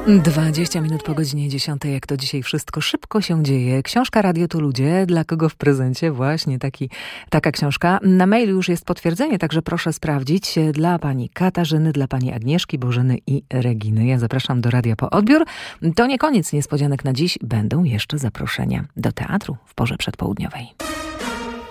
20 minut po godzinie 10, jak to dzisiaj wszystko szybko się dzieje. Książka Radio to Ludzie, dla kogo w prezencie właśnie taka książka. Na mailu już jest potwierdzenie, także proszę sprawdzić. Dla pani Katarzyny, dla pani Agnieszki, Bożyny i Reginy. Ja zapraszam do radia po odbiór. To nie koniec niespodzianek na dziś. Będą jeszcze zaproszenia do teatru w porze przedpołudniowej.